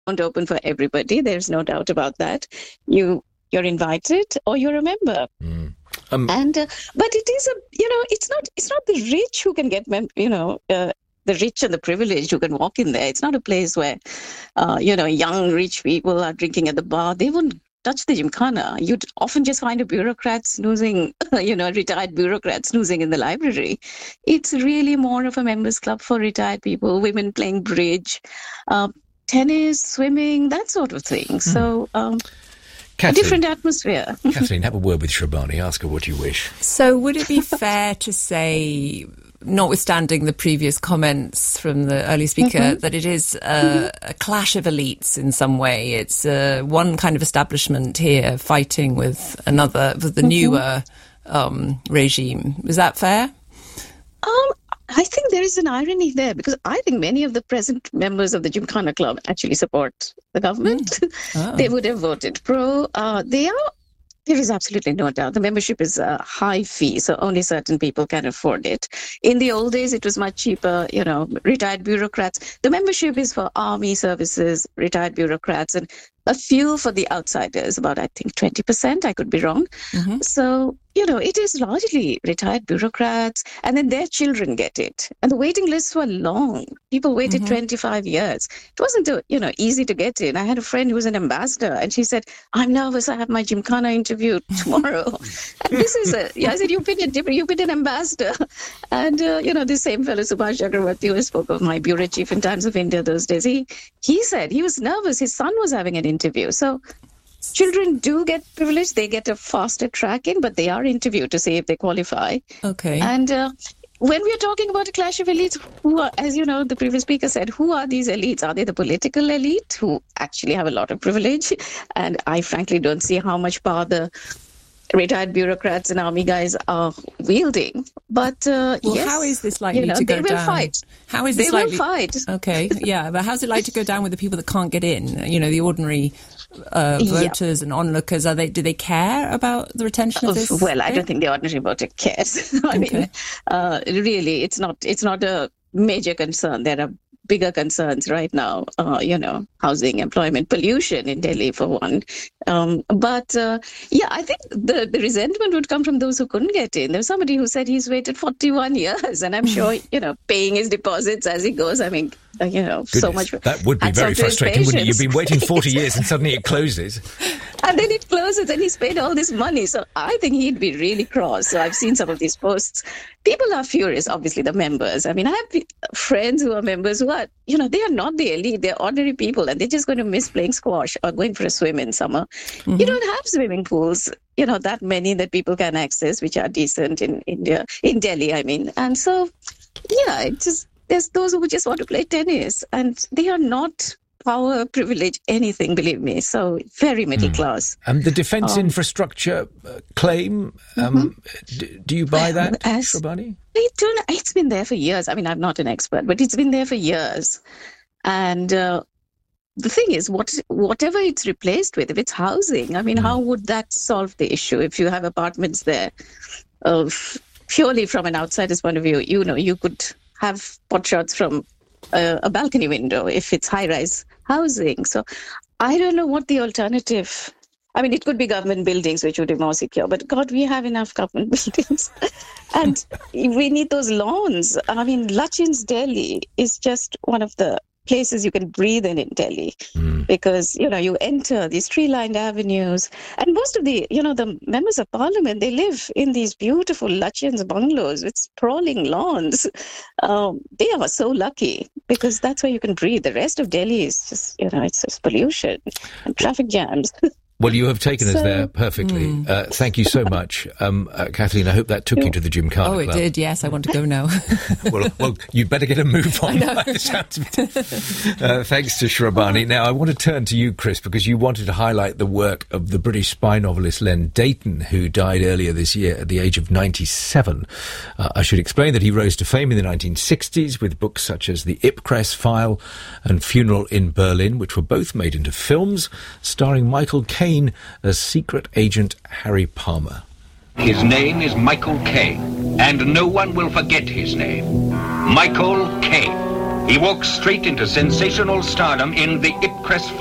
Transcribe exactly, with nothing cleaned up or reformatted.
open for everybody. There's no doubt about that. You you're invited or you're a member. Mm. Um, and uh, but it is a you know it's not it's not the rich who can get mem- you know uh, the rich and the privileged who can walk in there. It's not a place where uh, you know young rich people are drinking at the bar. They wouldn't touch the Gymkhana. You'd often just find a bureaucrat snoozing, you know, retired bureaucrat snoozing in the library. It's really more of a members club for retired people, women playing bridge, uh, tennis, swimming, that sort of thing. Mm. So um, a different atmosphere. Kathleen, have a word with Shrabani. Ask her what you wish. So would it be fair to say, notwithstanding the previous comments from the early speaker, mm-hmm. that it is a, mm-hmm. a clash of elites in some way? It's uh, one kind of establishment here fighting with another, with the mm-hmm. newer um, regime. Is that fair? Um, I think there is an irony there, because I think many of the present members of the Gymkhana Club actually support the government. Mm. Oh. They would have voted pro. Uh, they are There is absolutely no doubt. The membership is a high fee, so only certain people can afford it. In the old days, it was much cheaper, you know, retired bureaucrats. The membership is for army services, retired bureaucrats, and a few for the outsiders, about, I think, twenty percent. I could be wrong. Mm-hmm. So, you know, it is largely retired bureaucrats, and then their children get it. And the waiting lists were long. People waited mm-hmm. twenty-five years. It wasn't, a, you know, easy to get in. I had a friend who was an ambassador, and she said, I'm nervous. I have my Gymkhana interview tomorrow. And this is a, yeah, I said, you've been, a, you've been an ambassador. And, uh, you know, this same fellow, Subhash Chakravarti, who spoke of my bureau chief in Times of India those days, he, he said he was nervous. His son was having an interview. So children do get privilege. They get a faster track in, but they are interviewed to see if they qualify. Okay. And uh, when we are talking about a clash of elites, who are, as you know, the previous speaker said, who are these elites? Are they the political elite who actually have a lot of privilege? And I frankly don't see how much power the retired bureaucrats and army guys are wielding. But uh, well, yes, how is this likely you know, to go they will down? Fight. How is they this will likely? fight. Okay, yeah, but how's it likely to go down with the people that can't get in? You know, the ordinary uh, voters yeah. and onlookers. Are they? Do they care about the retention of this? Well, I thing? don't think the ordinary voter cares. I okay. mean, uh, really, it's not. It's not a major concern. There are bigger concerns right now, uh, you know, housing, employment, pollution in Delhi, for one. Um, but, uh, yeah, I think the, the resentment would come from those who couldn't get in. There was somebody who said he's waited forty-one years, and I'm sure, you know, paying his deposits as he goes. I mean, uh, you know, Goodness, so much. That would be very frustrating, wouldn't it? You've been waiting forty years and suddenly it closes. And then it closes and he's paid all this money. So I think he'd be really cross. So I've seen some of these posts. People are furious, obviously, the members. I mean, I have friends who are members who are, you know, they are not the elite. They're ordinary people, and they're just going to miss playing squash or going for a swim in summer. Mm-hmm. You don't have swimming pools, you know, that many that people can access, which are decent in India, in Delhi, I mean. And so, yeah, it's just, there's those who just want to play tennis, and they are not power, privilege, anything, believe me. So very middle mm. class. And the defence um, infrastructure uh, claim, um, mm-hmm. d- do you buy that, Shrabani? It's been there for years. I mean, I'm not an expert, but it's been there for years. And uh, the thing is, what whatever it's replaced with, if it's housing, I mean, mm. how would that solve the issue? If you have apartments there, uh, purely from an outsider's point of view, you know, you could have pot shots from uh, a balcony window if it's high-rise housing. So I don't know what the alternative. I mean, it could be government buildings, which would be more secure. But God, we have enough government buildings. And we need those lawns. I mean, Lutyens Delhi is just one of the places you can breathe in in Delhi. Mm. Because, you know, you enter these tree-lined avenues. And most of the, you know, the members of parliament, they live in these beautiful Lutyens bungalows with sprawling lawns. Um, they are so lucky because that's where you can breathe. The rest of Delhi is just, you know, it's just pollution and traffic jams. Well, you have taken so, us there perfectly. Mm. Uh, thank you so much. Um, uh, Kathleen, I hope that took you to the Gymkhana Oh, it Club. did, yes. I want to go now. well, well, you'd better get a move on. By the sounds of it. Uh, thanks to Shrabani. Now, I want to turn to you, Chris, because you wanted to highlight the work of the British spy novelist Len Deighton, who died earlier this year at the age of ninety-seven. Uh, I should explain that he rose to fame in the nineteen sixties with books such as The Ipcress File and Funeral in Berlin, which were both made into films, starring Michael Caine as secret agent Harry Palmer. His name is Michael Caine, and no one will forget his name. Michael Caine. He walks straight into sensational stardom in the Ipcress